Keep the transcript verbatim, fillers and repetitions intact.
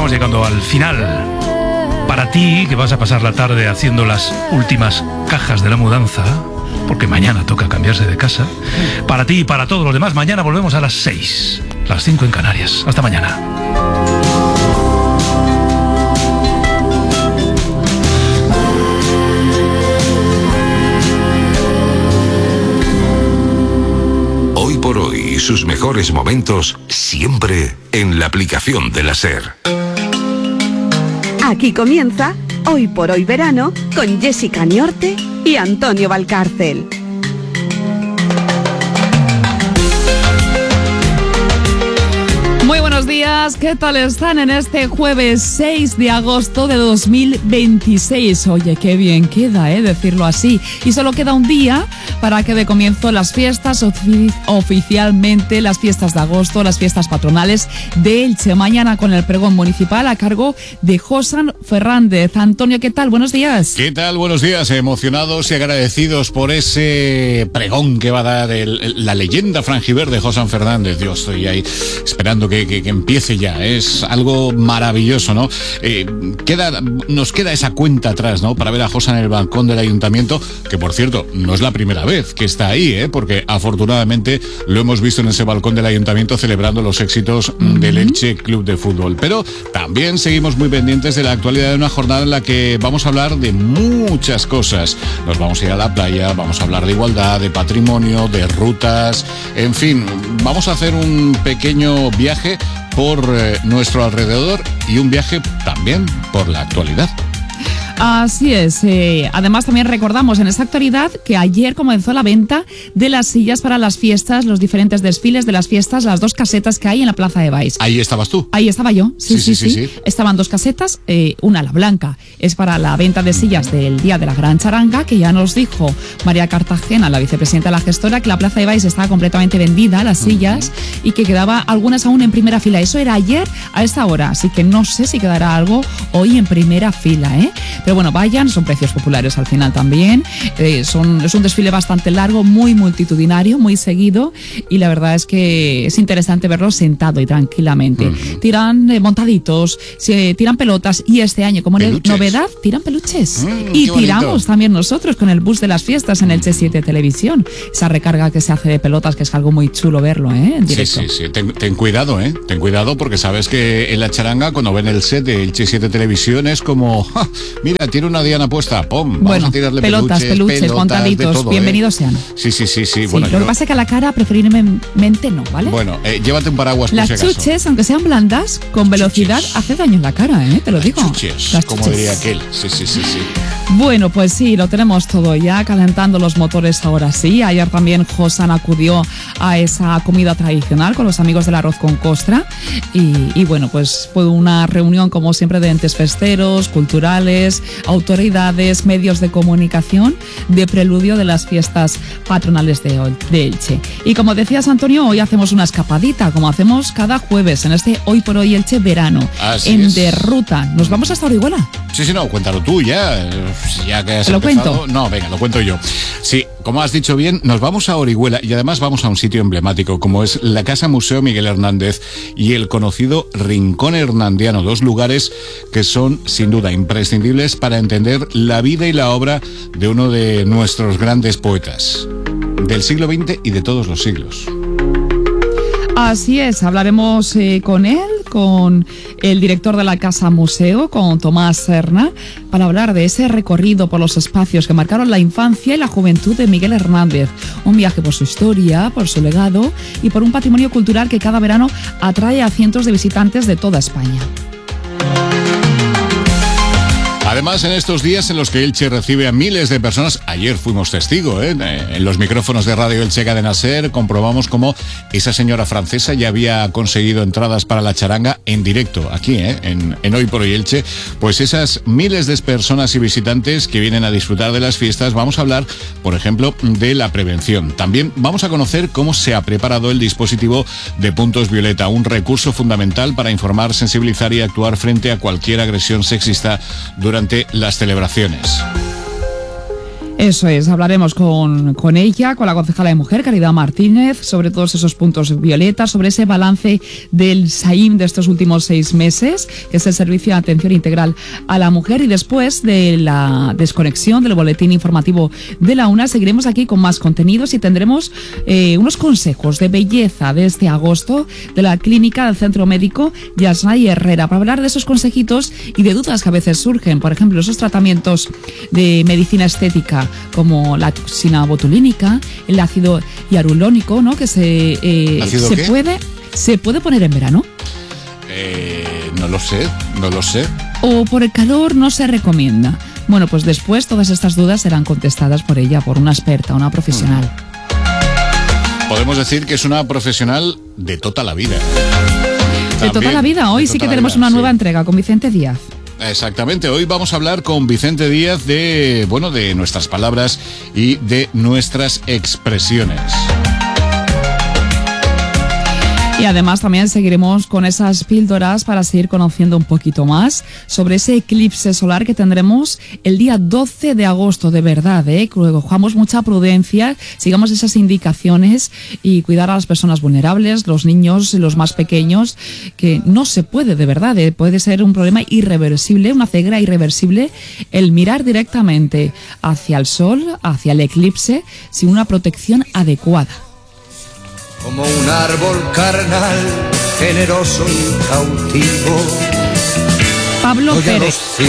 estamos llegando al final. Para ti, que vas a pasar la tarde haciendo las últimas cajas de la mudanza, porque mañana toca cambiarse de casa. Para ti y para todos los demás, mañana volvemos a las seis, las cinco en Canarias. Hasta mañana. Hoy por hoy, sus mejores momentos siempre en la aplicación de la SER. Aquí comienza Hoy por Hoy Verano con Jessica Niorte y Antonio Valcárcel. Muy buenos días, ¿qué tal están en este jueves seis de agosto de dos mil veintiséis? Oye, qué bien queda, ¿eh? Decirlo así. Y solo queda un día para que dé comienzo las fiestas, ofi- oficialmente las fiestas de agosto, las fiestas patronales de Elche. Mañana con el pregón municipal a cargo de Josan Fernández. Antonio, ¿qué tal? Buenos días. ¿Qué tal? Buenos días. Emocionados y agradecidos por ese pregón que va a dar el, el, la leyenda frangiverde Josan Fernández. Yo estoy ahí esperando que, que, que empiece ya. Es algo maravilloso, ¿no? Eh, queda, nos queda esa cuenta atrás, ¿no? Para ver a Josan en el balcón del ayuntamiento, que por cierto, no es la primera vez que está ahí, ¿eh? Porque afortunadamente lo hemos visto en ese balcón del ayuntamiento celebrando los éxitos uh-huh. del Elche Club de Fútbol. Pero también seguimos muy pendientes de la actualidad de una jornada en la que vamos a hablar de muchas cosas. Nos vamos a ir a la playa, vamos a hablar de igualdad, de patrimonio, de rutas, en fin, vamos a hacer un pequeño viaje por eh, nuestro alrededor y un viaje también por la actualidad. Así es. Eh, además, también recordamos en esta actualidad que ayer comenzó la venta de las sillas para las fiestas, los diferentes desfiles de las fiestas, las dos casetas que hay en la Plaza de Baix. Ahí estabas tú. Ahí estaba yo. Sí, sí, sí. sí, sí. sí. Estaban dos casetas. Eh, una, la blanca, es para la venta de sillas del día de la Gran Charanga, que ya nos dijo María Cartagena, la vicepresidenta de la gestora, que la Plaza de Baix estaba completamente vendida, las sillas, uh-huh. y que quedaba algunas aún en primera fila. Eso era ayer a esta hora, así que no sé si quedará algo hoy en primera fila, ¿eh? Pero bueno, vayan, son precios populares al final también. Eh, son, es un desfile bastante largo, muy multitudinario, muy seguido, y la verdad es que es interesante verlo sentado y tranquilamente. Uh-huh. Tiran eh, montaditos, se tiran pelotas, y este año, como peluches. novedad, tiran peluches. Mm, y tiramos también nosotros con el bus de las fiestas en el Elche siete Televisión. Esa recarga que se hace de pelotas, que es algo muy chulo verlo, ¿eh? En directo. Sí, sí, sí. Ten, ten cuidado, ¿eh? Ten cuidado, porque sabes que en la charanga, cuando ven el set de Elche siete Televisión, es como, ¡ja! Mira, tiene una diana puesta, pum, vamos bueno, a tirarle pelotas, peluches, peluches, pelotas, montaditos, todo, bienvenidos ¿eh? sean. Sí, sí, sí, sí. sí Bueno, lo yo... que pasa es que a la cara preferiblemente no, ¿vale? Bueno, eh, llévate un paraguas por Las si acaso. chuches, aunque sean blandas, con velocidad, chuches. hace daño en la cara, ¿eh? Te lo Las digo. Chuches, Las como chuches. diría aquel. Sí, sí, sí, sí. Bueno, pues sí, lo tenemos todo ya, calentando los motores ahora sí. Ayer también Josan acudió a esa comida tradicional con los amigos del arroz con costra. Y, y bueno, pues fue una reunión, como siempre, de entes festeros, culturales, autoridades, medios de comunicación, de preludio de las fiestas patronales de, de Elche. Y como decías, Antonio, hoy hacemos una escapadita, como hacemos cada jueves en este Hoy por Hoy Elche Verano. Así en es. De Ruta. ¿Nos vamos hasta Orihuela? Sí, sí, no, cuéntalo tú ya. Ya que has ¿Te lo empezado. cuento? No, venga, lo cuento yo. Sí, como has dicho bien, nos vamos a Orihuela y además vamos a un sitio emblemático como es la Casa Museo Miguel Hernández y el conocido Rincón Hernandiano, dos lugares que son sin duda imprescindibles para entender la vida y la obra de uno de nuestros grandes poetas del siglo veinte y de todos los siglos. Así es, hablaremos eh, con él, con el director de la Casa Museo, con Tomás Serna, para hablar de ese recorrido por los espacios que marcaron la infancia y la juventud de Miguel Hernández. Un viaje por su historia, por su legado y por un patrimonio cultural que cada verano atrae a cientos de visitantes de toda España. Además, en estos días en los que Elche recibe a miles de personas, ayer fuimos testigo, ¿eh? En los micrófonos de Radio Elche Cadena SER comprobamos cómo esa señora francesa ya había conseguido entradas para la charanga en directo, aquí, ¿eh? en, en Hoy por Hoy Elche. Pues esas miles de personas y visitantes que vienen a disfrutar de las fiestas, vamos a hablar, por ejemplo, de la prevención. También vamos a conocer cómo se ha preparado el dispositivo de Puntos Violeta, un recurso fundamental para informar, sensibilizar y actuar frente a cualquier agresión sexista durante las celebraciones. Eso es, hablaremos con, con ella, con la concejala de Mujer, Caridad Martínez, sobre todos esos puntos violetas, sobre ese balance del S A I M de estos últimos seis meses, que es el Servicio de Atención Integral a la Mujer, y después de la desconexión del boletín informativo de la UNA, seguiremos aquí con más contenidos y tendremos eh, unos consejos de belleza de este agosto de la clínica del Centro Médico Yasnay Herrera, para hablar de esos consejitos y de dudas que a veces surgen, por ejemplo, esos tratamientos de medicina estética como la toxina botulínica, el ácido hialurónico, ¿no? Que se eh, ¿Ácido se qué? puede se puede poner en verano. Eh, no lo sé, no lo sé. O por el calor no se recomienda. Bueno, pues después todas estas dudas serán contestadas por ella, por una experta, una profesional. Podemos decir que es una profesional de toda la vida. De toda la vida. Hoy sí que tenemos una nueva entrega con Vicente Díaz. Exactamente, hoy vamos a hablar con Vicente Díaz de, bueno, de nuestras palabras y de nuestras expresiones. Y además también seguiremos con esas píldoras para seguir conociendo un poquito más sobre ese eclipse solar que tendremos el día doce de agosto, de verdad, ¿eh? Cojamos mucha prudencia, sigamos esas indicaciones y cuidar a las personas vulnerables, los niños, los más pequeños, que no se puede, de verdad, ¿eh? Puede ser un problema irreversible, una ceguera irreversible, el mirar directamente hacia el sol, hacia el eclipse, sin una protección adecuada. Como un árbol carnal, generoso y cautivo. Pablo Hoy a Pérez. los